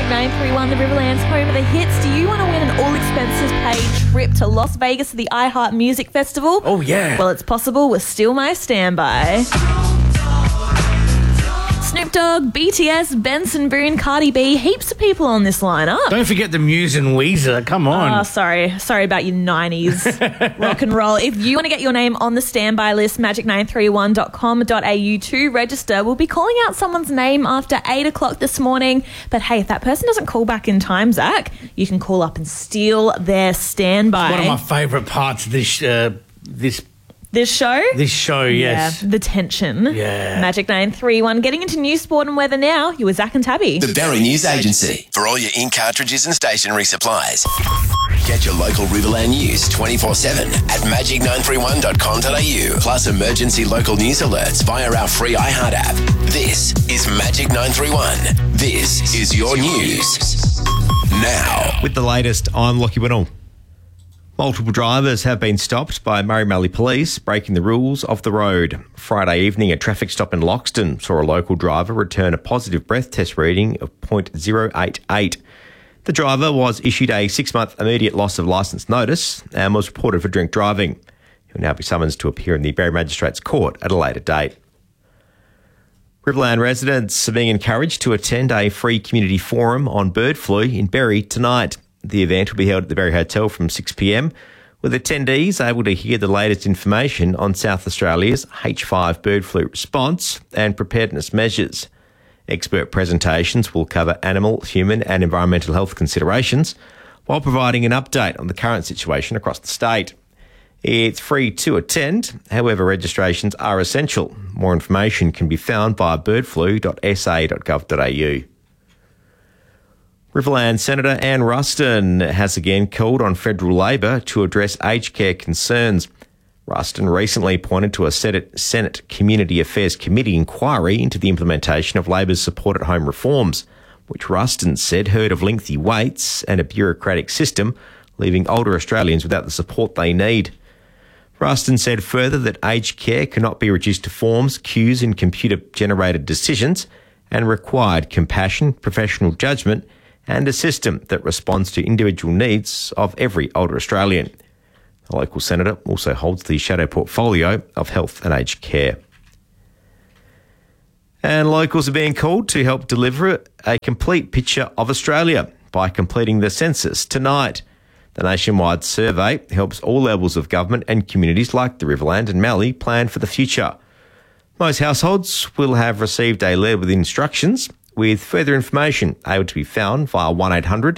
Magic 931, the Riverlands home of the hits. Do you want to win an all-expenses-paid trip to Las Vegas for the iHeart Music Festival? Oh, yeah. Well, it's possible with Still My Standby. Snoop Dogg, BTS, Benson Boone, Cardi B, heaps of people on this lineup. Don't forget the Muse and Weezer. Come on. Oh, sorry about your 90s rock and roll. If you want to get your name on the standby list, magic931.com.au to register. We'll be calling out someone's name after 8 o'clock this morning. But hey, if that person doesn't call back in time, Zach, you can call up and steal their standby. One of my favourite parts of this show? This show, yes. Yeah, the tension. Yeah. Magic 931. Getting into news, sport and weather now. You were Zach and Tabby. The Berry News Agency. For all your ink cartridges and stationery supplies. Get your local Riverland news 24/7 at magic931.com.au. Plus emergency local news alerts via our free iHeart app. This is Magic 931. This is your news. Now. With the latest, I'm Lockie Winnell. Multiple drivers have been stopped by Murray Mallee Police breaking the rules of the road. Friday evening, a traffic stop in Loxton saw a local driver return a positive breath test reading of .088. The driver was issued a 6-month immediate loss of licence notice and was reported for drink driving. He will now be summoned to appear in the Berry Magistrates Court at a later date. Riverland residents are being encouraged to attend a free community forum on bird flu in Berry tonight. The event will be held at the Berry Hotel from 6 p.m, with attendees able to hear the latest information on South Australia's H5 bird flu response and preparedness measures. Expert presentations will cover animal, human and environmental health considerations while providing an update on the current situation across the state. It's free to attend, however registrations are essential. More information can be found via birdflu.sa.gov.au. Riverland Senator Anne Ruston has again called on federal Labor to address aged care concerns. Ruston recently pointed to a Senate Community Affairs Committee inquiry into the implementation of Labor's support at home reforms, which Ruston said heard of lengthy waits and a bureaucratic system, leaving older Australians without the support they need. Ruston said further that aged care cannot be reduced to forms, queues and computer-generated decisions, and required compassion, professional judgment and a system that responds to individual needs of every older Australian. The local senator also holds the shadow portfolio of health and aged care. And locals are being called to help deliver a complete picture of Australia by completing the census tonight. The nationwide survey helps all levels of government and communities like the Riverland and Mallee plan for the future. Most households will have received a letter with instructions, with further information able to be found via 1800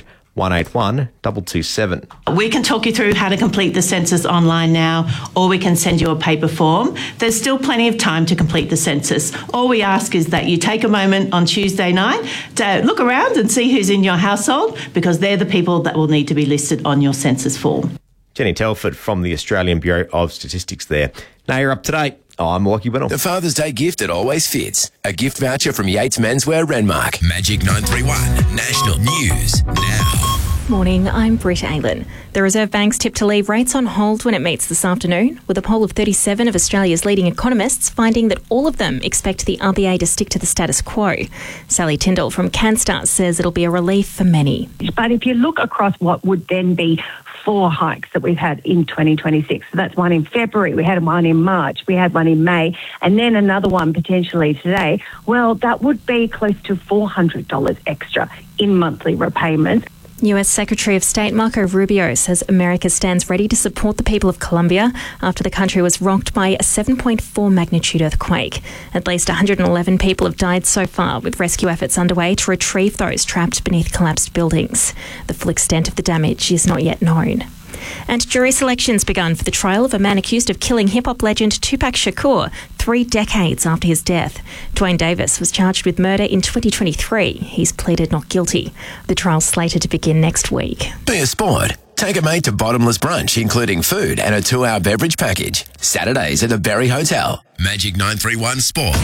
181 227. We can talk you through how to complete the census online now, or we can send you a paper form. There's still plenty of time to complete the census. All we ask is that you take a moment on Tuesday night to look around and see who's in your household, because they're the people that will need to be listed on your census form. Jenny Telford from the Australian Bureau of Statistics there. Now you're up to date. I'm Lockie Winnell. The Father's Day gift that always fits. A gift voucher from Yates Menswear Renmark. Magic 931 National News Now. Morning, I'm Britt Aylen. The Reserve Bank's tip to leave rates on hold when it meets this afternoon, with a poll of 37 of Australia's leading economists finding that all of them expect the RBA to stick to the status quo. Sally Tyndall from Canstar says it'll be a relief for many. But if you look across what would then be 4 hikes that we've had in 2026. So that's one in February, we had one in March, we had one in May, and then another one potentially today. Well, that would be close to $400 extra in monthly repayments. US Secretary of State Marco Rubio says America stands ready to support the people of Colombia after the country was rocked by a 7.4 magnitude earthquake. At least 111 people have died so far, with rescue efforts underway to retrieve those trapped beneath collapsed buildings. The full extent of the damage is not yet known. And jury selection's begun for the trial of a man accused of killing hip-hop legend Tupac Shakur 3 decades after his death. Dwayne Davis was charged with murder in 2023. He's pleaded not guilty. The trial's slated to begin next week. Be a sport. Take a mate to Bottomless Brunch, including food and a 2-hour beverage package. Saturdays at the Berry Hotel. Magic 931 Sport.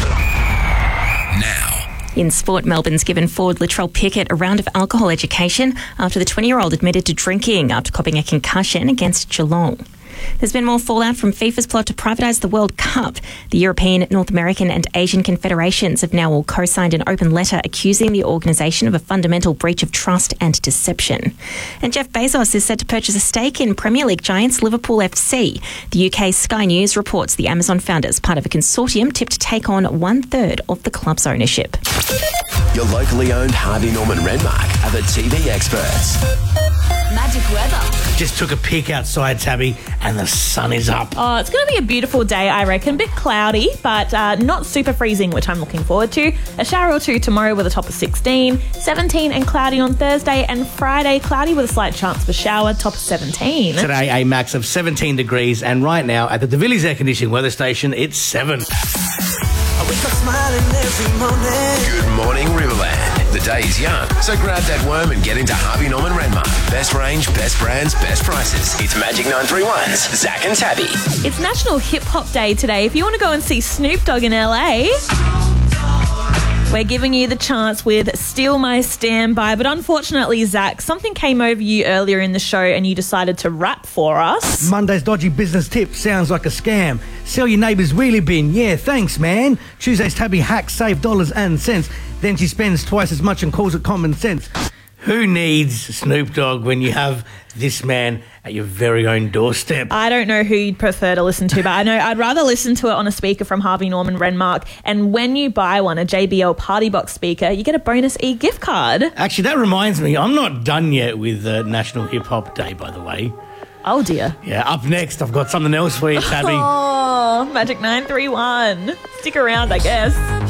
Now. In sport, Melbourne's given forward Latrell Pickett a round of alcohol education after the 20-year-old admitted to drinking after copping a concussion against Geelong. There's been more fallout from FIFA's plot to privatise the World Cup. The European, North American and Asian confederations have now all co-signed an open letter accusing the organisation of a fundamental breach of trust and deception. And Jeff Bezos is set to purchase a stake in Premier League giants Liverpool FC. The UK Sky News reports the Amazon founder is part of a consortium tipped to take on 1/3 of the club's ownership. Your locally owned Harvey Norman Renmark are the TV experts. Magic weather. Just took a peek outside, Tabby, and the sun is up. Oh, it's going to be a beautiful day, I reckon. A bit cloudy, but not super freezing, which I'm looking forward to. A shower or two tomorrow with a top of 16, 17 and cloudy on Thursday, and Friday cloudy with a slight chance of a shower, top of 17. Today, a max of 17 degrees, and right now at the De Villiers Air Conditioning weather station, it's 7. Good morning, Riverland. The day is young, so grab that worm and get into Harvey Norman Renmark. Best range, best brands, best prices. It's Magic 931's Zach and Tabby. It's National Hip Hop Day today. If you want to go and see Snoop Dogg in LA, we're giving you the chance with Steal My Standby. But unfortunately, Zach, something came over you earlier in the show and you decided to rap for us. Monday's dodgy business tip sounds like a scam. Sell your neighbour's wheelie bin. Yeah, thanks, man. Tuesday's Tabby hacks save dollars and cents. Then she spends twice as much and calls it common sense. Who needs Snoop Dogg when you have this man at your very own doorstep? I don't know who you'd prefer to listen to, but I know I'd rather listen to it on a speaker from Harvey Norman Renmark. And when you buy one, a JBL Party Box speaker, you get a bonus e-gift card. Actually, that reminds me, I'm not done yet with National Hip Hop Day, by the way. Oh, dear. Yeah, up next, I've got something else for you, Tabby. Oh, Magic 931. Stick around, I guess.